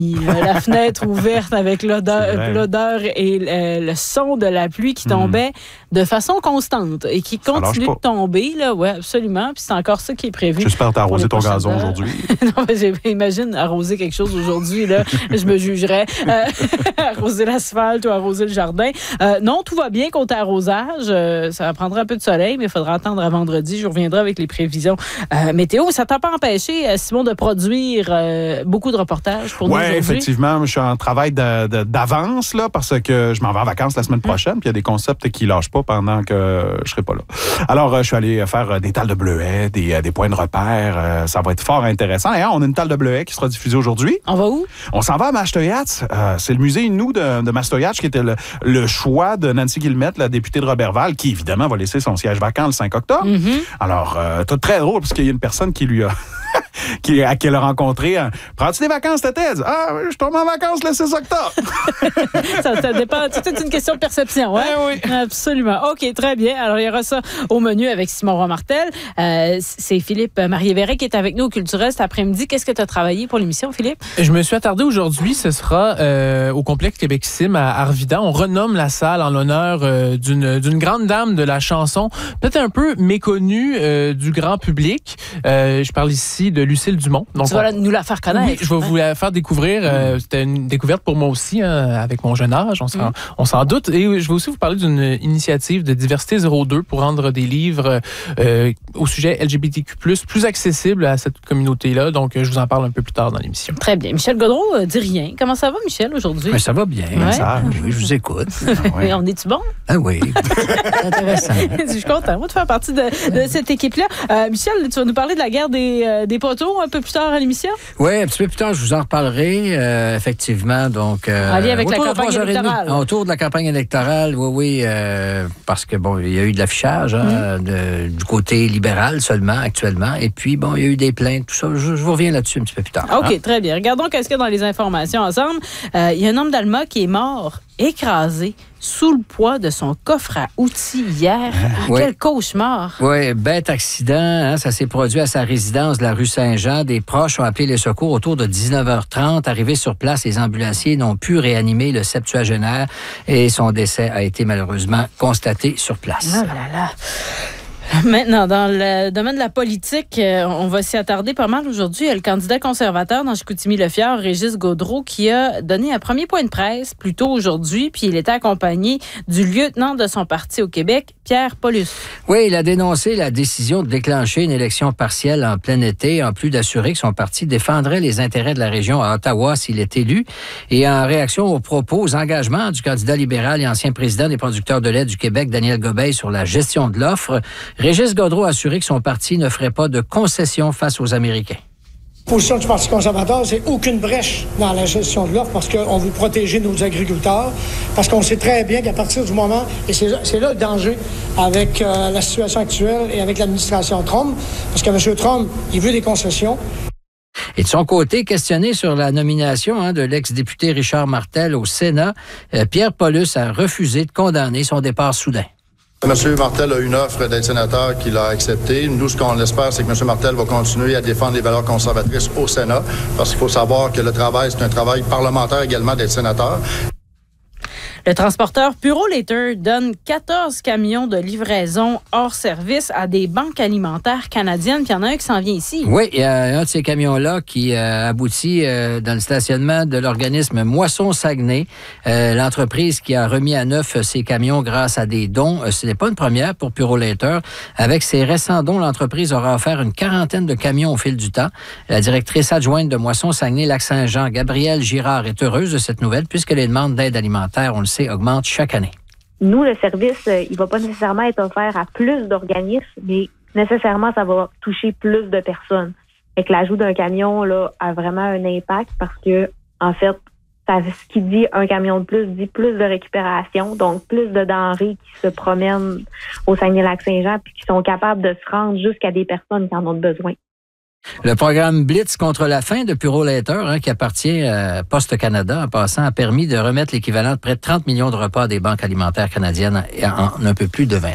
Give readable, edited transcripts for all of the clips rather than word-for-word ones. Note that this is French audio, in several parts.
La fenêtre ouverte avec l'odeur et le son de la pluie qui tombait de façon constante et qui continue de tomber. Oui, absolument. Puis c'est encore ça qui est prévu. J'espère que tu as arrosé ton gazon aujourd'hui. Non, mais j'imagine arroser quelque chose aujourd'hui. Là, je me jugerais. Arroser l'asphalte ou arroser le jardin. Non, tout va bien côté arrosage. Ça prendra un peu de soleil, mais il faudra attendre à vendredi. Je reviendrai avec les prévisions météo. Ça t'a pas empêché, Simon, de produire beaucoup de reportages pour nous aujourd'hui? Effectivement, je suis en travail d'avance là, parce que je m'en vais en vacances la semaine prochaine, puis il y a des concepts qui lâchent pas pendant que je serai pas là. Alors, je suis allé faire des talles de bleuets, des points de repère. Ça va être fort intéressant. Et on a une talle de bleuets qui sera diffusée aujourd'hui. On va où? On s'en va à Mastoyatz. C'est le musée Innu de Mastoyatz qui était le choix de Nancy Guillemette, la députée de Roberval, qui évidemment va laisser son siège vacant le 5 octobre. Alors, tout très drôle parce qu'il y a une personne qui lui a... qu'elle a rencontré. Prends-tu des vacances, Tété? Je tombe en vacances le 6 octobre. ça dépend. C'est une question de perception. Hein? Oui. Absolument. OK, très bien. Alors, il y aura ça au menu avec Simon Roy-Martel. C'est Philippe Marié-Véré qui est avec nous au Culturel cet après-midi. Qu'est-ce que tu as travaillé pour l'émission, Philippe? Je me suis attardé aujourd'hui. Ce sera au complexe Québec-Sim à Arvida. On renomme la salle en l'honneur d'une grande dame de la chanson, peut-être un peu méconnue du grand public. Je parle ici de Lucille Dumont. Donc, tu vas nous la faire connaître. Oui, je vais vous la faire découvrir. C'était une découverte pour moi aussi, avec mon jeune âge, on s'en doute. Et je vais aussi vous parler d'une initiative de Diversité 02 pour rendre des livres au sujet LGBTQ+, plus accessibles à cette communauté-là. Donc, je vous en parle un peu plus tard dans l'émission. Très bien. Michel Gaudreault dit rien. Comment ça va, Michel, aujourd'hui? Mais ça va bien. Ouais. Oui, je vous écoute. Ouais. On est-tu bon? Ah oui. C'est intéressant. Je suis content, moi, de faire partie de cette équipe-là. Michel, tu vas nous parler de la guerre des poteaux un peu plus tard à l'émission? Oui, un petit peu plus tard, je vous en reparlerai, effectivement. Donc, en lien avec la campagne électorale. Autour de la campagne électorale, oui, parce que, bon, il y a eu de l'affichage du côté libéral seulement, actuellement. Et puis, bon, il y a eu des plaintes, tout ça. Je vous reviens là-dessus un petit peu plus tard. OK, très bien. Regardons qu'est-ce qu'il y a dans les informations ensemble. Il y a un homme d'Alma qui est mort, écrasé, sous le poids de son coffre à outils hier. Quel cauchemar! Oui, bête accident. Ça s'est produit à sa résidence de la rue Saint-Jean. Des proches ont appelé les secours autour de 19h30. Arrivés sur place, les ambulanciers n'ont pu réanimer le septuagénaire et son décès a été malheureusement constaté sur place. Oh là là! Maintenant, dans le domaine de la politique, on va s'y attarder pas mal aujourd'hui. Il y a le candidat conservateur dans Chicoutimi-Le-Fjord, Régis Gaudreault, qui a donné un premier point de presse plus tôt aujourd'hui, puis il était accompagné du lieutenant de son parti au Québec, Pierre Paulus. Oui, il a dénoncé la décision de déclencher une élection partielle en plein été, en plus d'assurer que son parti défendrait les intérêts de la région à Ottawa s'il est élu. Et en réaction aux propos, aux engagements du candidat libéral et ancien président des producteurs de lait du Québec, Daniel Gobeil, sur la gestion de l'offre, Régis Gaudreault a assuré que son parti ne ferait pas de concessions face aux Américains. La position du Parti conservateur, c'est aucune brèche dans la gestion de l'offre parce qu'on veut protéger nos agriculteurs, parce qu'on sait très bien qu'à partir du moment, et c'est là le danger avec la situation actuelle et avec l'administration Trump, parce que M. Trump, il veut des concessions. Et de son côté, questionné sur la nomination de l'ex-député Richard Martel au Sénat, Pierre Paulus a refusé de condamner son départ soudain. M. Martel a une offre d'être sénateur qu'il a acceptée. Nous, ce qu'on espère, c'est que M. Martel va continuer à défendre les valeurs conservatrices au Sénat, parce qu'il faut savoir que le travail, c'est un travail parlementaire également d'être sénateur. Le transporteur Purolator donne 14 camions de livraison hors service à des banques alimentaires canadiennes. Puis il y en a un qui s'en vient ici. Oui, il y a un de ces camions-là qui aboutit dans le stationnement de l'organisme Moisson Saguenay. L'entreprise qui a remis à neuf ces camions grâce à des dons. Ce n'est pas une première pour Purolator. Avec ses récents dons, l'entreprise aura offert une quarantaine de camions au fil du temps. La directrice adjointe de Moisson Saguenay-Lac-Saint-Jean, Gabrielle Girard, est heureuse de cette nouvelle puisque les demandes d'aide alimentaire, on le sait, augmente chaque année. Nous, le service, il va pas nécessairement être offert à plus d'organismes, mais nécessairement, ça va toucher plus de personnes. Fait que l'ajout d'un camion là a vraiment un impact parce que, en fait, ce qui dit un camion de plus dit plus de récupération, donc plus de denrées qui se promènent au Saguenay-Lac-Saint-Jean puis qui sont capables de se rendre jusqu'à des personnes qui en ont besoin. Le programme Blitz contre la faim de Purolator, qui appartient à Poste Canada, en passant, a permis de remettre l'équivalent de près de 30 millions de repas à des banques alimentaires canadiennes en un peu plus de 20 ans.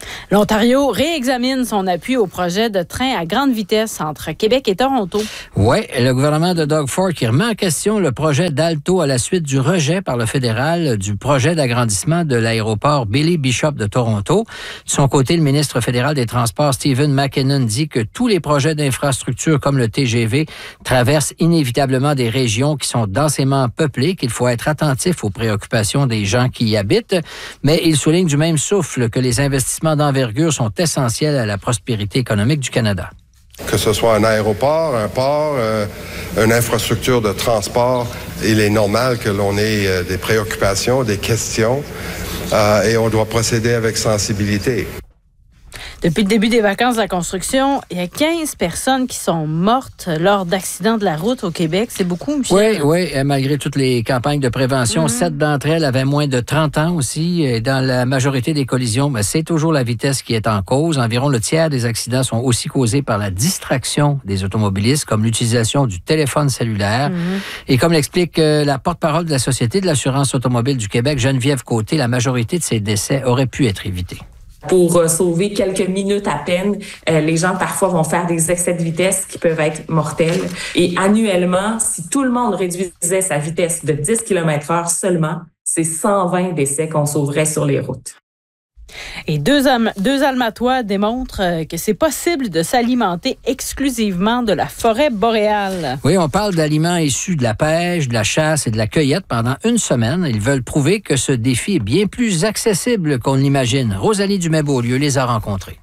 L'Ontario réexamine son appui au projet de train à grande vitesse entre Québec et Toronto. Oui, le gouvernement de Doug Ford qui remet en question le projet d'Alto à la suite du rejet par le fédéral du projet d'agrandissement de l'aéroport Billy Bishop de Toronto. De son côté, le ministre fédéral des Transports, Stephen McKinnon, dit que tous les projets d'infrastructure comme le TGV traversent inévitablement des régions qui sont densément peuplées, qu'il faut être attentif aux préoccupations des gens qui y habitent. Mais il souligne du même souffle que les investissements d'envergure sont essentiels à la prospérité économique du Canada. Que ce soit un aéroport, un port, une infrastructure de transport, il est normal que l'on ait des préoccupations, des questions, et on doit procéder avec sensibilité. Depuis le début des vacances de la construction, il y a 15 personnes qui sont mortes lors d'accidents de la route au Québec. C'est beaucoup, Michel? Oui, malgré toutes les campagnes de prévention. 7 d'entre elles avaient moins de 30 ans aussi. Et dans la majorité des collisions, c'est toujours la vitesse qui est en cause. Environ le tiers des accidents sont aussi causés par la distraction des automobilistes, comme l'utilisation du téléphone cellulaire. Et comme l'explique la porte-parole de la Société de l'assurance automobile du Québec, Geneviève Côté, la majorité de ces décès auraient pu être évités. Pour sauver quelques minutes à peine, les gens parfois vont faire des excès de vitesse qui peuvent être mortels. Et annuellement, si tout le monde réduisait sa vitesse de 10 km/h seulement, c'est 120 décès qu'on sauverait sur les routes. Et deux Almatois démontrent que c'est possible de s'alimenter exclusivement de la forêt boréale. Oui, on parle d'aliments issus de la pêche, de la chasse et de la cueillette pendant une semaine. Ils veulent prouver que ce défi est bien plus accessible qu'on l'imagine. Rosalie Dumais-Beaulieu les a rencontrés.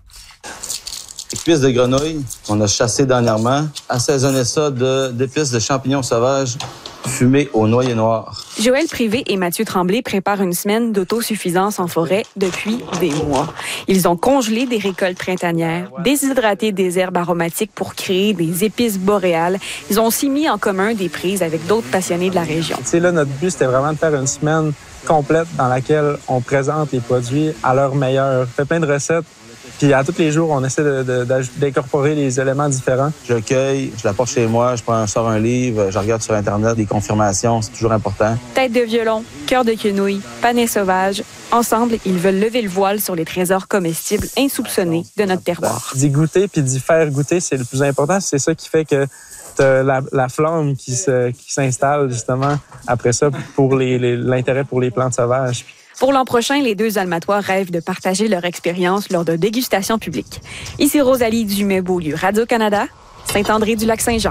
Épices de grenouille qu'on a chassées dernièrement. Assaisonner ça d'épices de champignons sauvages fumés au noyer noir. Joël Privé et Mathieu Tremblay préparent une semaine d'autosuffisance en forêt depuis des mois. Ils ont congelé des récoltes printanières, déshydraté des herbes aromatiques pour créer des épices boréales. Ils ont aussi mis en commun des prises avec d'autres passionnés de la région. Tu sais, là, notre but, c'était vraiment de faire une semaine complète dans laquelle on présente les produits à leur meilleur. On fait plein de recettes. Puis à tous les jours, on essaie d'incorporer les éléments différents. Je cueille, je l'apporte chez moi, je sors un livre, je regarde sur Internet des confirmations, c'est toujours important. Tête de violon, cœur de quenouille, panais sauvage. Ensemble, ils veulent lever le voile sur les trésors comestibles insoupçonnés de notre terroir. D'y goûter puis d'y faire goûter, c'est le plus important. C'est ça qui fait que t'as la flamme qui s'installe justement après ça pour l'intérêt pour les plantes sauvages. Pour l'an prochain, les deux Almatois rêvent de partager leur expérience lors de dégustations publiques. Ici Rosalie Dumais-Beaulieu, Radio-Canada, Saint-André-du-Lac-Saint-Jean.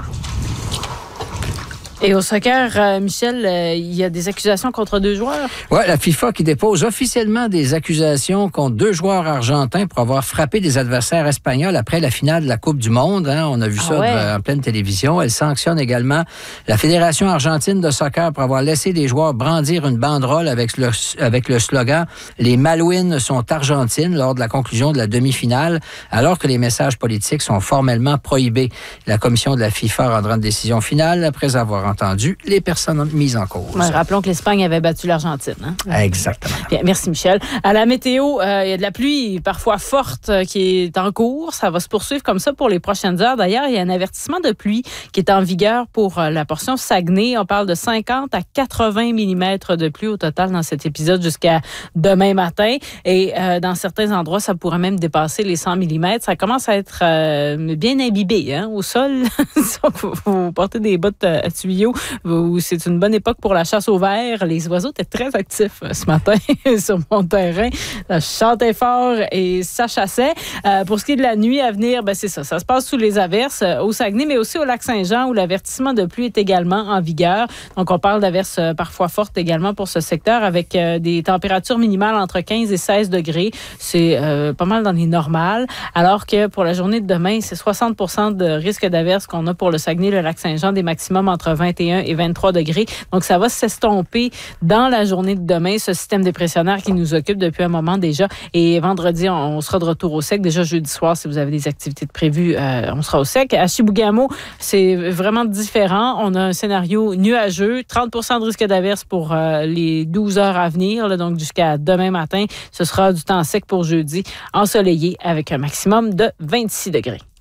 Et au soccer, Michel, il y a des accusations contre 2 joueurs? Oui, la FIFA qui dépose officiellement des accusations contre 2 joueurs argentins pour avoir frappé des adversaires espagnols après la finale de la Coupe du Monde. On a vu ça en pleine télévision. Elle sanctionne également la Fédération argentine de soccer pour avoir laissé des joueurs brandir une banderole avec le slogan « Les Malouines sont argentines » lors de la conclusion de la demi-finale, alors que les messages politiques sont formellement prohibés. La commission de la FIFA rendra une décision finale après avoir entendu les personnes mises en cause. Ouais, rappelons que l'Espagne avait battu l'Argentine. Exactement. Bien, merci, Michel. À la météo, il y a de la pluie parfois forte qui est en cours. Ça va se poursuivre comme ça pour les prochaines heures. D'ailleurs, il y a un avertissement de pluie qui est en vigueur pour la portion Saguenay. On parle de 50 à 80 mm de pluie au total dans cet épisode jusqu'à demain matin. Et dans certains endroits, ça pourrait même dépasser les 100 mm. Ça commence à être bien imbibé au sol. Vous portez des bottes à tuyaux. Où c'est une bonne époque pour la chasse au ver. Les oiseaux étaient très actifs ce matin sur mon terrain. Ça chantait fort et ça chassait. Pour ce qui est de la nuit à venir, c'est ça. Ça se passe sous les averses au Saguenay, mais aussi au Lac-Saint-Jean où l'avertissement de pluie est également en vigueur. Donc, on parle d'averses parfois fortes également pour ce secteur avec des températures minimales entre 15 et 16 degrés. C'est pas mal dans les normales. Alors que pour la journée de demain, c'est 60 % de risque d'averse qu'on a pour le Saguenay, le Lac-Saint-Jean, des maximums entre 21 et 23 degrés. Donc, ça va s'estomper dans la journée de demain, ce système dépressionnaire qui nous occupe depuis un moment déjà. Et vendredi, on sera de retour au sec. Déjà jeudi soir, si vous avez des activités de prévues, on sera au sec. À Chibougamau, c'est vraiment différent. On a un scénario nuageux, 30 % de risque d'averse pour les 12 heures à venir, là, donc jusqu'à demain matin. Ce sera du temps sec pour jeudi, ensoleillé avec un maximum de 26 degrés.